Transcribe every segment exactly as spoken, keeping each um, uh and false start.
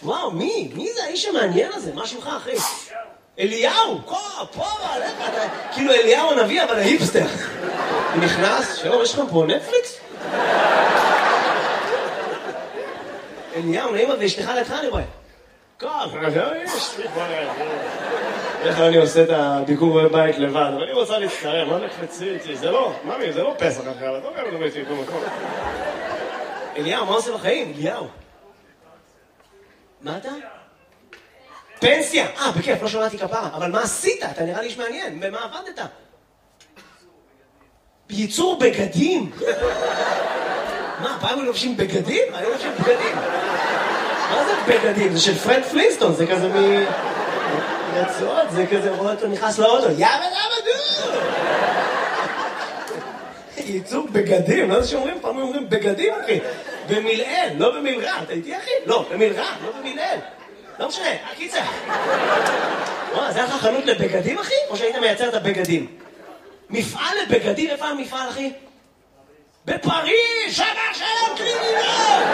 וואו, מי? מי זה האיש המעניין הזה? מה שמך, אחי? אליהו! פה, פה, עליך, כאילו אליהו הנביא, אבל ההיפסטר. הוא נכנס, שלום, יש לך פה נטפליקס? אליהו, נעים, ואשתך לידך אני רואה. קום, יש לי פה איך אני עושה את הביקור בבית לבד, אבל אני רוצה להצטרם, מה נקפצי איתי? זה לא, ממי, זה לא פסח אחר, אתה אומר, נדבר איתי במקום. אליהו, מה עושה בחיים? אליהו. מה אתה? פנסיה! אה, בכיף, לא שמעתי כפרה, אבל מה עשית? אתה נראה לי שמעניין, במה עבדת? בייצור בגדים? מה, פעם הם לובשים בגדים? אני לובשים בגדים. מה זה בגדים? זה של פרד פלינסטון, זה כזה מ... רצועות, זה כזה רואה אותו נכנס לאוטו, יאבא למה דו! ייצור בגדים, לא זה שאומרים, פעם אומרים בגדים, אחי. במלעיל, לא במלרע, אתה איתי, אחי? לא, במלרע, לא במלעיל. לא משנה, הקיצה. וואו, זה היה לך חנות לבגדים, אחי? או שהיית מייצר את הבגדים? מפעל לבגדים, איפה המפעל, אחי? בפריז, שמה שלום קלינינות!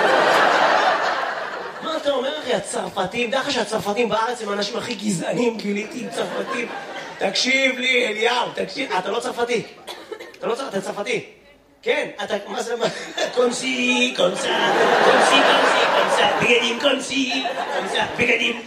מה אתה אומר, אחי? הצרפתים, דרך שהצרפתים בארץ הם האנשים הכי גזענים, גיליתי עם צרפתים. תקשיב לי, אליהו, תקשיב. אתה לא צרפתי. אתה לא צרפתי, אתה צרפתי. כן, אתה, מה זה, מה? קונסי, קונסה, קונסי, קונסי, קונסה, בגדים, קונסי, קונסה, בגדים.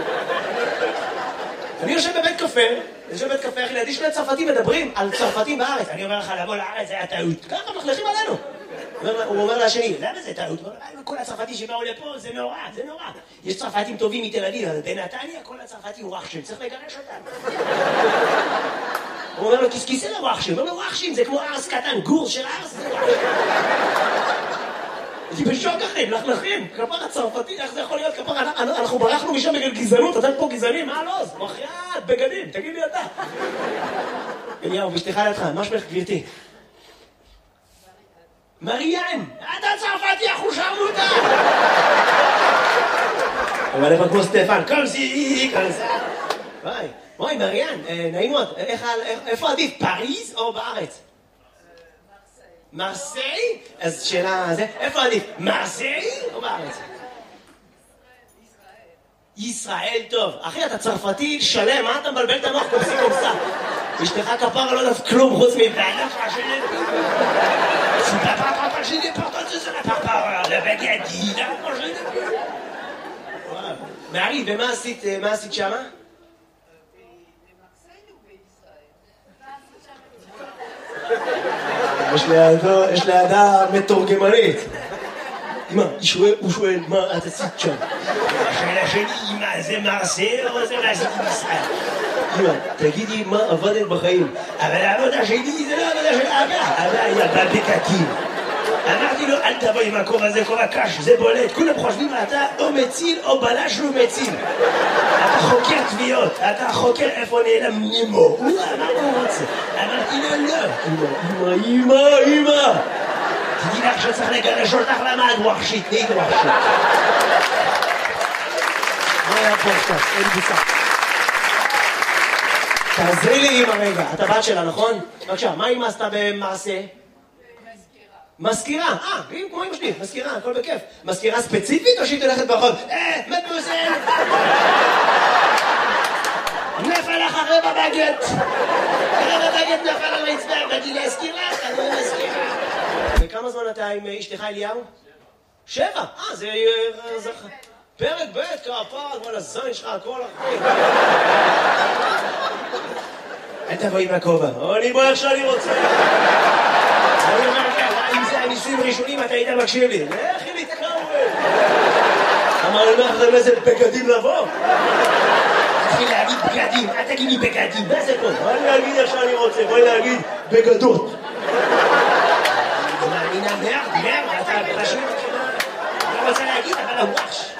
אני יושב בבית קפה, אני יושב בבית קפה, אחי, לידי שני צרפתים מדברים על צרפתים בארץ. אני אומר לך, לבוא לארץ, זה היה טעות. ככה מחלכים עלינו. הוא אומר לשני, למה זה טעות? כל הצרפתים שבאו לפה, זה נורא, זה נורא. יש צרפתים טובים מתל אביב, אבל בנתניה כל הצרפתים וואחשים, צריך לגרש אותם. הוא אומר לו, כיסכיסי לוואחשים, הוא אומר לו, וואחשים זה כמו ארס קטן, גור של ארס זה וואחשים. הייתי בשוק אחרי, מלכלכים, כפר הצרפתי, איך זה יכול להיות כפר? אנחנו ברחנו משם בגלל גזענות, אתם פה גזענים, מה לא? זה מחיית, בגדים, תגיד לי אתה. אליהו, ואשתך לידך, מה שמך גבירתי? מריאן, אתה צרפתי, אנחנו שרמוטה! אבל איפה כמו סטפן, קומסי, קומסה. וואי, וואי, מריאן, נעים מאוד, איפה עדיף, פריז או בארץ? מרסיי? אז שאלה, איפה עדיף, מרסיי או בארץ? ישראל טוב. אחי, אתה צרפתי שלם, מה אתה מבלבל את המוח קומסי קומסה? אשתך כפרה לא יודעת כלום חוץ מבעלה פרשנית. C'est pas pas pas j'ai des portes de la papa le bagadi là moi je mais arrive ומה עשית מה עשית שם? יש לידו יש לידה מתורגמנית. אמא, הוא שואל מה את עשית שם? השאלה שלי אמא זה מרסיי או זה מה עשית בישראל? אמא, תגידי מה עבדת בחיים. אבל העבודה שלי זה לא עבודה של אבא. אבא היה בבקקים. אמרתי לו, אל תבוא עם הכובע הזה, כובע קש, זה בולט. כולם חושבים, אתה או מציל או בלש לא מציל. אתה חוקר תביעות, אתה חוקר איפה נעלם נימו. מה הוא רוצה? אמרתי לו, לא. אמא, אמא, אמא. תדעי לך שצריך לגרש אותך למה את ווחשית, נהיית ווחשית. מה היה פה עכשיו? אין בוצע. תעזרי לי אמא רגע, אתה בת שלה, נכון? בבקשה, מה אמא עשתה במעשה? מזכירה, אה, כמו אמא שלי, מזכירה, הכל בכיף. מזכירה ספציפית או שהיא תלכת ברחוב? אה, מדמוזל! נפל לך רבע בגט! רבע בגט נפל על רצפה, באתי להזכיר לך, אני מזכירה. וכמה זמן אתה עם אשתך אליהו? שבע, אה, זה... פרק ב' כפר, כל הזין שלך, הכל אחרי. אל תבוא עם הכובע, אני בוא איך שאני רוצה. אני אומר לך, אם זה הניסויים הראשונים, אתה היית מקשיב לי. לכי להתקרב. אמר לי, מה אחרי איזה בגדים לבוא? תתחיל להגיד בגדים, אל תגיד לי בגדים, מה זה פה? בואי להגיד איך שאני רוצה, בואי להגיד בגדות. אני מאמינה מרד, מרד, אתה פשוט... אני רוצה להגיד, אבל הוואש.